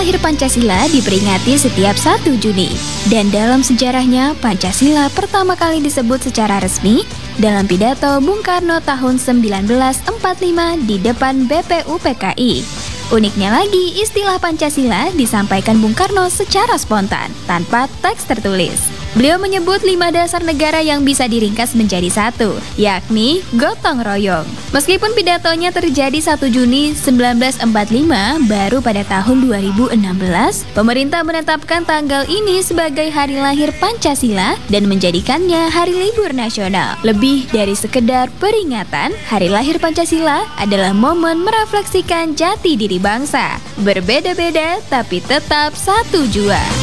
lahir Pancasila diperingati setiap 1 Juni. Dan dalam sejarahnya, Pancasila pertama kali disebut secara resmi dalam pidato Bung Karno tahun 1945 di depan BPUPKI. Uniknya lagi, istilah Pancasila disampaikan Bung Karno secara spontan, tanpa teks tertulis. Beliau menyebut 5 dasar negara yang bisa diringkas menjadi satu, yakni gotong royong. Meskipun pidatonya terjadi 1 Juni 1945, baru pada tahun 2016, pemerintah menetapkan tanggal ini sebagai hari lahir Pancasila dan menjadikannya hari libur nasional. Lebih dari sekedar peringatan, hari lahir Pancasila adalah momen merefleksikan jati diri bangsa. Berbeda-beda tapi tetap satu jua.